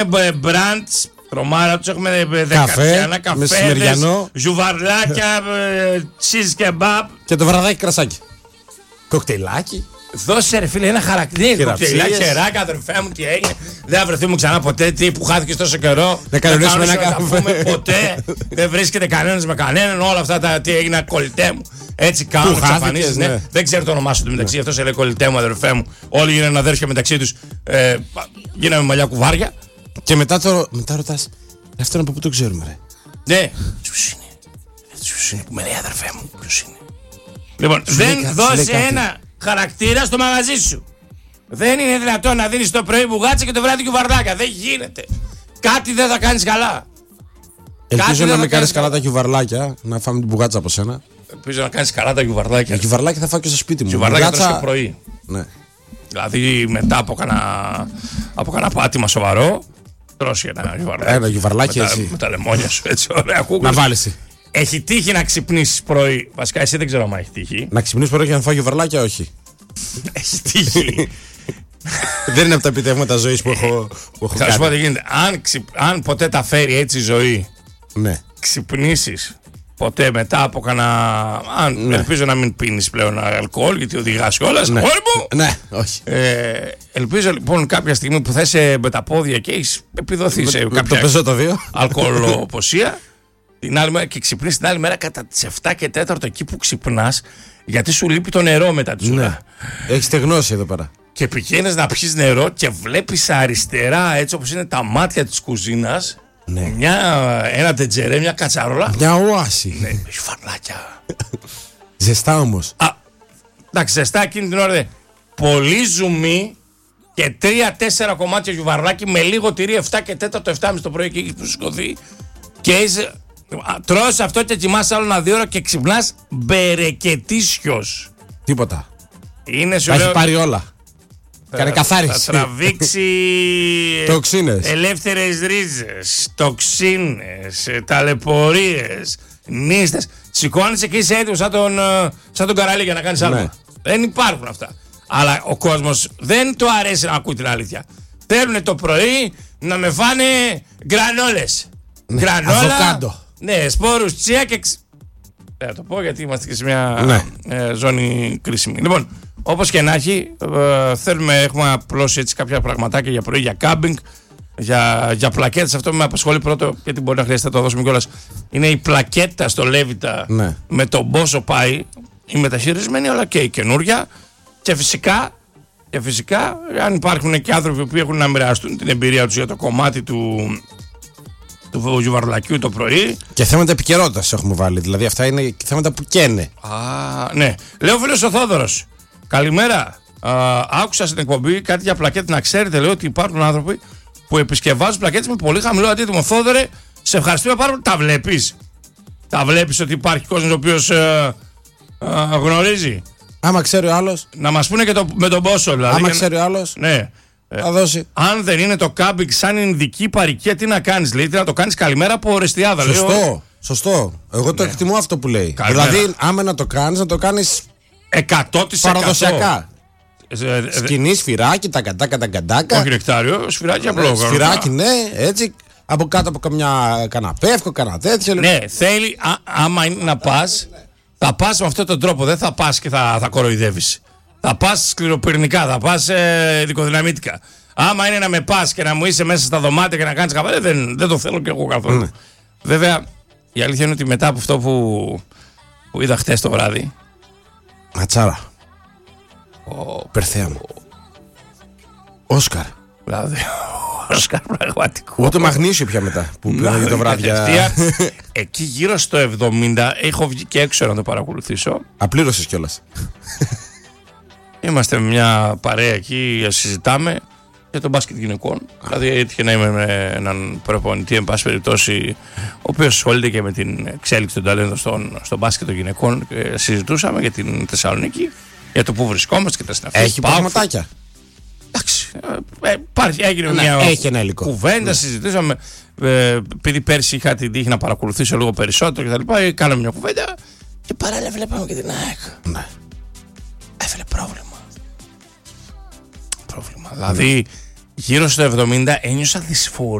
μπραντς, τρομάρα τους, έχουμε καφέ, καφέδες, ζουβαρλάκια, cheese kebab. Και το βραδάκι κρασάκι. Κοκτέιλάκι. Δώσε ρε φίλε ένα χαρακτήρα. Κοκτέιλάκι, χεράκι, αδερφέ μου, τι έγινε. Δεν θα βρεθούμε ξανά ποτέ. Τι που χάθηκες τόσο καιρό. Δεν κανονίσουμε ένα καφέ. Ποτέ. Δεν βρίσκεται κανένας με κανέναν. Όλα αυτά τα τι έγινα, κολλητέ μου. Έτσι κάνουν, εξαφανίζεις. Ναι. Δεν ξέρω το όνομά σου του μεταξύ. Αυτό σε λέει κολλητέ μου, αδερφέ μου. Όλοι γίνανε αδέρφια μεταξύ τους. Γίναμε μαλλιά κουβάρια. Και μετά ρωτάς, αυτό από πού το ξέρουμε, ρε. Ναι. Ποιος είναι που με λέει αδερφέ μου, ποιος είναι. Λοιπόν, δεν δώσε ένα χαρακτήρα στο μαγαζί σου. Δεν είναι δυνατόν να δίνεις το πρωί μπουγάτσα και το βράδυ κιουβαρλάκια. Δεν γίνεται. Κάτι δεν θα κάνεις καλά. Ελπίζω να μην κάνεις καλά τα κιουβαρλάκια, να φάμε την μπουγάτσα από σένα. Ελπίζω να κάνεις καλά τα κιουβαρλάκια. Τα κιουβαρλάκια θα φάω και στο σπίτι μου. Κιουβαρλάκια τρως το πρωί. Ναι. Δηλαδή μετά από κανένα πάτημα σοβαρό, τρως ένα κιουβαρλάκι. Ένα κιουβαρλάκι έτσι. Με τα λεμόνια σου έτσι, ωραία. Να βάλεις. Έχει τύχει να ξυπνήσεις πρωί. Βασικά εσύ δεν ξέρω αν έχει τύχει. Να ξυπνήσεις πρωί και να φάω κιουβαρλάκια, όχι. Έχει τύχει. Δεν είναι από τα επιτεύγματα ζωής που έχω κάνει. Θα σου πω τι γίνεται. Αν ποτέ τα φέρει έτσι η ζωή, ναι. Ξυπνήσεις ποτέ μετά από ναι. Ελπίζω να μην πίνεις πλέον αλκοόλ, γιατί οδηγάς κιόλας. Ναι. Ναι, όχι. Ελπίζω λοιπόν κάποια στιγμή που θα είσαι με τα πόδια και έχεις επιδοθεί σε κάποια αλκοολοποσία. Την άλλη μέρα και ξυπνείς την άλλη μέρα κατά τις 7 και 4 εκεί που ξυπνάς, γιατί σου λείπει το νερό μετά τη σούρα. Ναι. Έχεις στεγνώσει εδώ πέρα. Και πηγαίνεις να πιεις νερό και βλέπεις αριστερά, έτσι όπως είναι τα μάτια της κουζίνας, ναι. Ένα τετζερέ, μια κατσαρόλα. Μια οάση. Ναι, με φαρλάκια. Ζεστά όμως. Εντάξει, ζεστά εκείνη την ώρα. Πολύ ζουμί και 3-4 κομμάτια γιουβαρλάκι με λίγο τυρί 7 και 4 το 7.30 το πρωί και έχεις που σηκωθεί. Και είσαι. Τρως αυτό και κοιμάσαι άλλο ένα 2 ώρα και ξυπνάς μπερεκετήσιος. Τίποτα. Είναι σου τα λέω, έχει πάρει όλα. Κάνε καθάριση. Θα τραβήξει τοξίνες, ελεύθερες ρίζες, τοξίνες, ταλαιπωρίες, νύστες. Σηκώνεσαι και είσαι έτοιμος σαν τον Καραλί για να κάνεις άλλο. Ναι. Δεν υπάρχουν αυτά. Αλλά ο κόσμος δεν του αρέσει να ακούει την αλήθεια. Θέλουν το πρωί να με φάνε γκρανόλες. Ναι, γκρανόλα, αβοκάντο. Ναι, σπόρους, τσία και δεν θα το πω γιατί είμαστε και σε μια ζώνη κρίσιμη. Λοιπόν, όπως και να έχει, έχουμε απλώσει έτσι κάποια πραγματάκια για πρωί, για κάμπινγκ, για πλακέτες. Αυτό που με απασχολεί πρώτο, γιατί μπορεί να χρειάζεται να το δώσουμε κιόλας, είναι η πλακέτα στο Λέβητα, ναι. Με τον πόσο πάει, η μεταχειρισμένη, αλλά και η καινούρια. Και φυσικά, αν υπάρχουν και άνθρωποι που έχουν να μοιραστούν την εμπειρία τους για το κομμάτι του γιουβαρλακιού το πρωί. Και θέματα επικαιρότητας έχουμε βάλει. Δηλαδή αυτά είναι θέματα που καίνε. Ναι. Λέω φίλος ο Θόδωρος. Καλημέρα. Άκουσα στην εκπομπή κάτι για πλακέτες. Να ξέρετε, λέω ότι υπάρχουν άνθρωποι που επισκευάζουν πλακέτες με πολύ χαμηλό αντίτιμο. Θόδωρε, σε ευχαριστούμε πάρα πολύ. Τα βλέπεις ότι υπάρχει κόσμος ο οποίος γνωρίζει. Άμα ξέρει ο άλλος. Να μας πούνε και με τον πόσο δηλαδή. Άμα ξέρει ο άλλος. Ναι. Θα δώσει. Αν δεν είναι το κάμπινγκ σαν ειδική παροικία, τι να κάνεις, λέει, να το κάνεις καλημέρα από Ορεστιάδα. Σωστό. Εγώ το εκτιμώ αυτό που λέει. Καλημέρα. Δηλαδή, άμα να το κάνεις 100% παραδοσιακά. Σκηνή, σφυράκι, τα καντάκα. Όχι νεκτάριο, σφυράκι απλό. Σφυράκι, ναι, έτσι. Από κάτω από κανένα πεύκο, κανένα τέτοιο. Ναι, θέλει, άμα είναι να πας, θα πας με αυτόν τον τρόπο. Δεν θα πας και θα κοροϊδεύεις. Θα πας σκληροπυρηνικά, θα πας δικοδυναμίτικα. Άμα είναι να με πας και να μου είσαι μέσα στα δωμάτια και να κάνεις καφέ, δεν το θέλω και εγώ καθόλου. Ναι. Βέβαια, η αλήθεια είναι ότι μετά από αυτό που είδα χτες το βράδυ. Ματσάρα. Περθέα μου. Όσκαρ. Δηλαδή, Όσκαρ πραγματικό. Ούτε μαγνήσιο πια μετά που πήγα το βράδυ. Εκεί γύρω στο 70 έχω βγει και έξω να το παρακολουθήσω. Απλήρωσες κιόλας. Είμαστε με μια παρέα εκεί, συζητάμε για τον μπάσκετ γυναικών. Δηλαδή έτυχε να είμαι με έναν προπονητή, εν πάση περιπτώσει, ο οποίος ασχολείται και με την εξέλιξη των ταλέντων στον μπάσκετ των γυναικών. Συζητούσαμε για την Θεσσαλονίκη, για το που βρισκόμαστε και τα συναφή. Έχει πραγματάκια. Εντάξει, έγινε μια κουβέντα, συζητήσαμε. Επειδή πέρσι είχα την τύχη να παρακολουθήσω λίγο περισσότερο κτλ. Κάναμε μια κουβέντα και παράλληλα βλέπαμε και την ΑΕΚ. Ναι. Έφερε πρόβλημα. Δηλαδή Γύρω στο 70 ένιωσα